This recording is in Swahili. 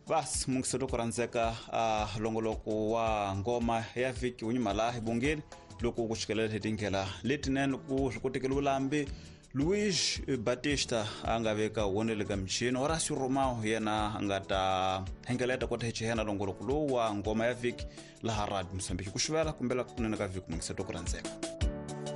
basi mungiseto kuranzeka longoloko wa ngoma ya viki unyumala ibungeni loko kushikelela hetingela litinen kutikela ulambi Luis Batista angaveka woneleka mchino Horacio Romao yena angata hengeleta kwa tehena longoloko wa ngoma ya viki la harad Msambiki kushwela kumbela kunena ka viki mungiseto kuranzeka